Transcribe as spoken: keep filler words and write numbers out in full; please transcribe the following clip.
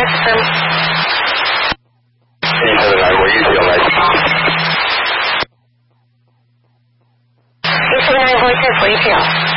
Yes, sir. eight seven nine, where you feel like? eight seven nine, voice test, where you feel?